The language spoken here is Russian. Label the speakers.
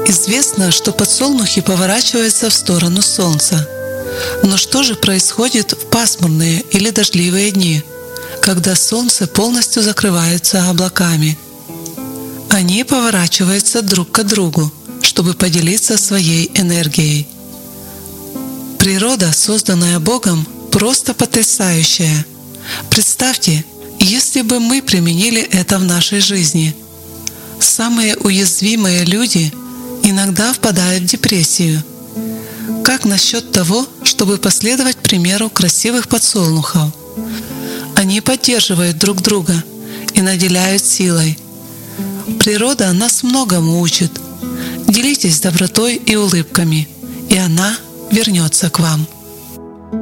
Speaker 1: Известно, что подсолнухи поворачиваются в сторону Солнца. Но что же происходит в пасмурные или дождливые дни, когда Солнце полностью закрывается облаками? Они поворачиваются друг к другу, чтобы поделиться своей энергией. Природа, созданная Богом, просто потрясающая. Представьте, если бы мы применили это в нашей жизни. Самые уязвимые люди иногда впадают в депрессию. Как насчет того, чтобы последовать примеру красивых подсолнухов? Они поддерживают друг друга и наделяют силой. Природа нас многому учит. Делитесь добротой и улыбками, и она вернется к вам.